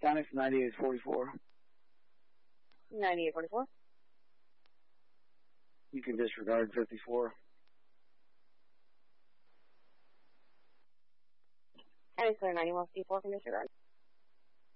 Phonics 9844. 9844. You can disregard 54. County Clear 9154 can disregard.